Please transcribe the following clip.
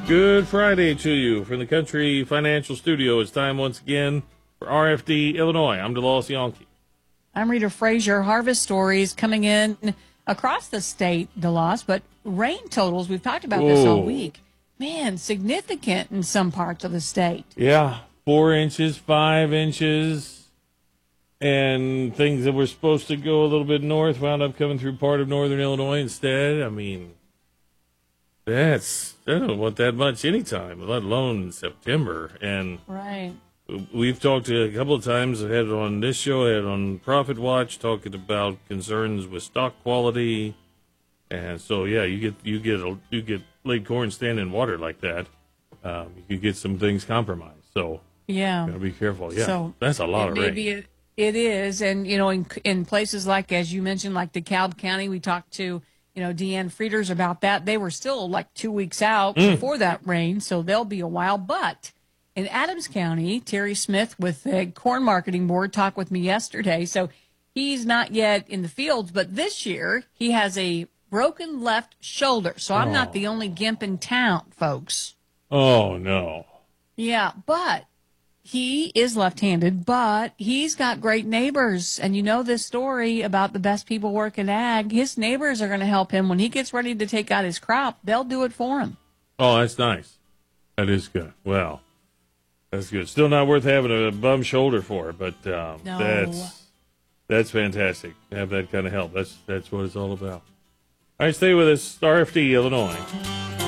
Good Friday to you from the Country Financial Studio. It's time once again for RFD Illinois. I'm DeLoss Yonke. I'm Rita Frazier. Harvest stories coming in across the state, DeLoss, but rain totals, we've talked about this all week. Man, significant in some parts of the state. Yeah, 4 inches, 5 inches, and things that were supposed to go a little bit north wound up coming through part of northern Illinois instead. I mean, I don't want that much anytime, let alone in September. And right. We've talked a couple of times. I had it on this show, I had it on Profit Watch, talking about concerns with stock quality. And so, yeah, you get laid corn standing in water like that. You could get some things compromised. So, yeah, gotta be careful. Yeah, so that's a lot of rain. Maybe it is, and in places like, as you mentioned, like DeKalb County, we talked to Deanne Frieders about that. They were still like 2 weeks out before that rain, so they'll be a while. But in Adams County, Terry Smith with the Corn Marketing Board talked with me yesterday. So he's not yet in the fields, but this year he has a broken left shoulder. So I'm not the only gimp in town, folks. Oh, no. Yeah, but he is left-handed, but he's got great neighbors. And you know this story about the best people work in ag. His neighbors are going to help him. When he gets ready to take out his crop, they'll do it for him. Oh, that's nice. That is good. Well, that's good. Still not worth having a bum shoulder for, but no. that's fantastic to have that kind of help. That's what it's all about. All right, stay with us. RFD, Illinois.